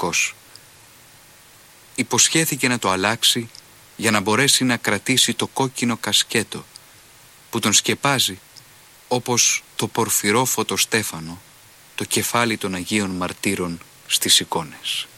μοναχικός. Υποσχέθηκε να το αλλάξει για να μπορέσει να κρατήσει το κόκκινο κασκέτο που τον σκεπάζει όπως το πορφυρόφωτο στέφανο το κεφάλι των Αγίων Μαρτύρων στις εικόνες.